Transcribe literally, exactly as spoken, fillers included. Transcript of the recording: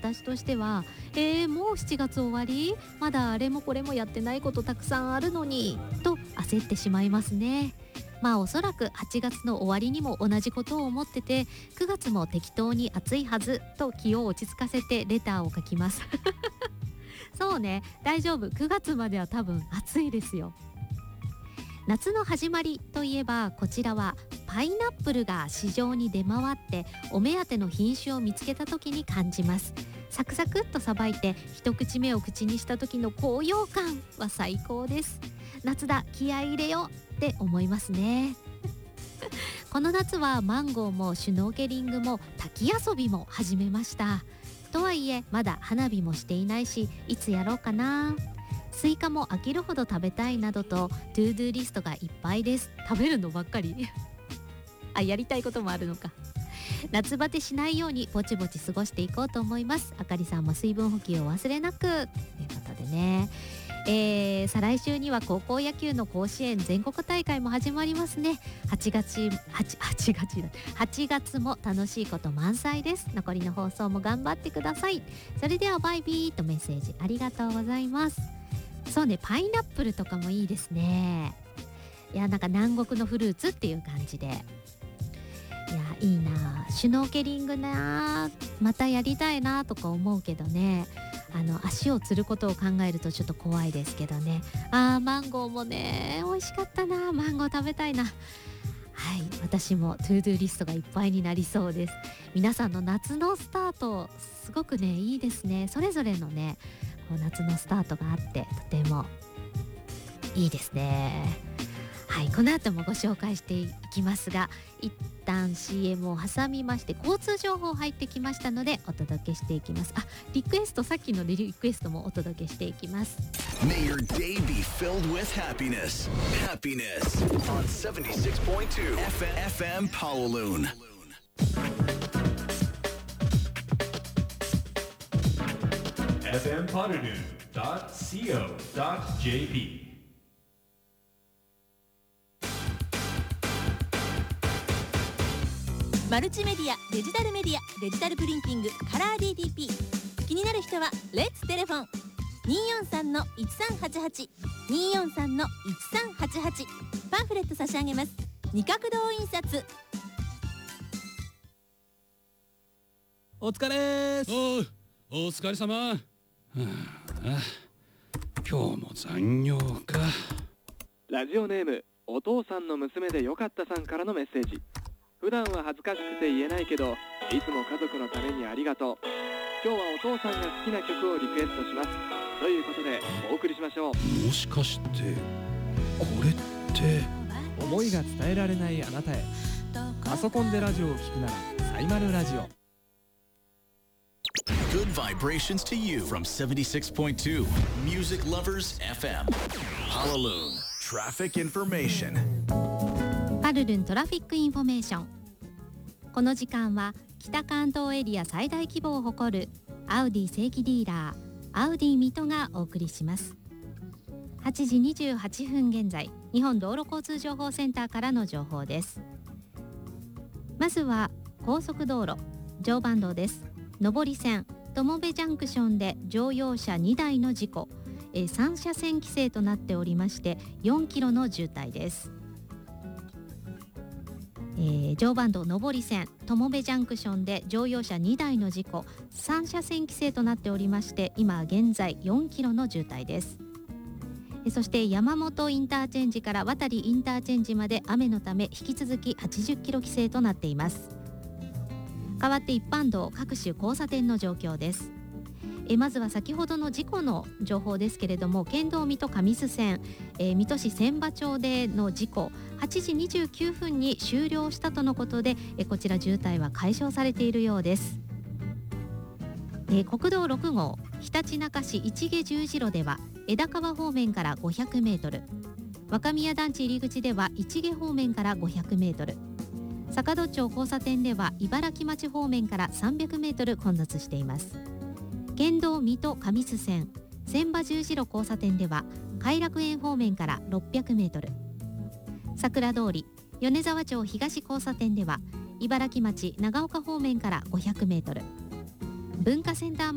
私としては、えー、もうしちがつ終わり、まだあれもこれもやってないことたくさんあるのにと焦ってしまいますね。まあおそらくはちがつの終わりにも同じことを思ってて、くがつも適当に暑いはずと気を落ち着かせてレターを書きますそうね、大丈夫、くがつまでは多分暑いですよ。夏の始まりといえば、こちらはパイナップルが市場に出回ってお目当ての品種を見つけた時に感じます。サクサクっとさばいて一口目を口にした時の高揚感は最高です。夏だ、気合い入れよって思いますねこの夏はマンゴーもシュノーケリングも滝遊びも始めました。とはいえまだ花火もしていないし、いつやろうかな。スイカも飽きるほど食べたいなどとトゥードゥーリストがいっぱいです。食べるのばっかりあ、やりたいこともあるのか。夏バテしないようにぼちぼち過ごしていこうと思います。あかりさんも水分補給を忘れなくということでね、えー、再来週には高校野球の甲子園全国大会も始まりますね。はちがつ 8, 8月はちがつも楽しいこと満載です。残りの放送も頑張ってください。それではバイビーとメッセージありがとうございます。そうね、パイナップルとかもいいですね。いや、なんか南国のフルーツっていう感じで、いやいいな。シュノーケリングな、またやりたいなとか思うけどね、あの足をつることを考えるとちょっと怖いですけどね。あー、マンゴーもね美味しかったな。マンゴー食べたいな。はい、私もトゥードゥーリストがいっぱいになりそうです。皆さんの夏のスタートすごくねいいですね。それぞれのねこう夏のスタートがあってとてもいいですね。はい、この後もご紹介していきますが、一旦 シーエム を挟みまして交通情報入ってきましたのでお届けしていきます。あ、リクエスト、さっきのリクエストもお届けしていきます。 May your day be filled with happiness. Happiness on seventy-six point two F M Kowloon. エフエム パルルン ドット シーオー ドット ジェーピーマルチメディア、デジタルメディア、デジタルプリンティング、カラー ディーティーピー。 気になる人はレッツテレフォン にーよんさんのいちさんはちはち にーよんさんのいちさんはちはち。パンフレット差し上げます。二角堂印刷。 お疲れーす。 おう、お疲れ様。はあ、あ、今日も残業か。 ラジオネームお父さんの娘でよかったさんからのメッセージ。普段は恥ずかしくて言えないけど、いつも家族のためにありがとう。今日はお父さんが好きな曲をリクエストします。ということでお送りしましょう。 もしかしてこれって思いが伝えられないあなたへ。パソコンでラジオを聞くならサイマルラジオ。 Good vibrations to you from seventy-six point two Music Lovers エフエム Kowloon Traffic Information。 パルルントラフィックインフォメーション。この時間は北関東エリア最大規模を誇るアウディ正規ディーラーアウディ水戸がお送りします。はちじにじゅうはっぷん現在、日本道路交通情報センターからの情報です。まずは高速道路常磐道です。上り線友部ジャンクションで乗用車にだいの事故、えさん車線規制となっておりましてよんキロの渋滞です。えー、常磐道上り線友部ジャンクションで乗用車にだいの事故、さん車線規制となっておりまして今現在よんキロの渋滞です。えそして山本インターチェンジから渡インターチェンジまで雨のため引き続きはちじゅっキロ規制となっています。代わって一般道各種交差点の状況です。えまずは先ほどの事故の情報ですけれども、県道水戸上須線、えー、水戸市千葉町での事故はちじにじゅうきゅうふんに終了したとのことで、えこちら渋滞は解消されているようです。え国道ろく号ひたちなか市市毛十字路では枝川方面からごひゃくメートル、若宮団地入り口では市毛方面からごひゃくメートル、坂戸町交差点では茨城町方面からさんびゃくメートル混雑しています。県道水戸上須線千葉十字路交差点では偕楽園方面からろっぴゃくメートル、桜通り米沢町東交差点では茨城町長岡方面からごひゃくメートル、文化センター